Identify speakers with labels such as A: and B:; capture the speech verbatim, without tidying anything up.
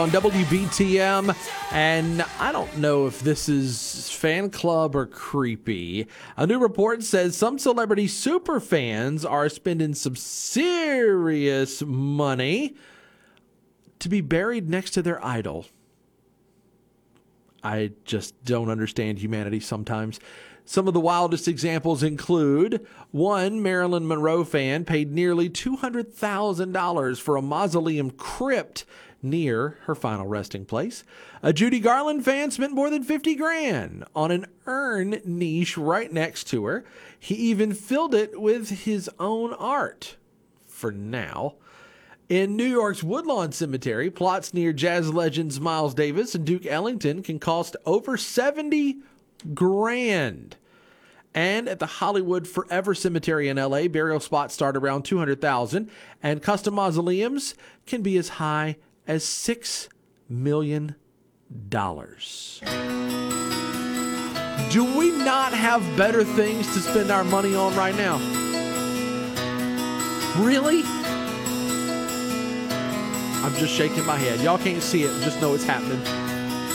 A: On W B T M, and I don't know if this is fan club or creepy. A new report says some celebrity super fans are spending some serious money to be buried next to their idol. I just don't understand humanity sometimes. Some of the wildest examples include one Marilyn Monroe fan paid nearly two hundred thousand dollars for a mausoleum crypt near her final resting place. A Judy Garland fan spent more than fifty grand on an urn niche right next to her. He even filled it with his own art. For now. In New York's Woodlawn Cemetery, plots near jazz legends Miles Davis and Duke Ellington can cost over seventy grand. And at the Hollywood Forever Cemetery in L A, burial spots start around two hundred thousand dollars, and custom mausoleums can be as high as six million dollars. Do we not have better things to spend our money on right now? Really? I'm just shaking my head. Y'all can't see it, just know it's happening.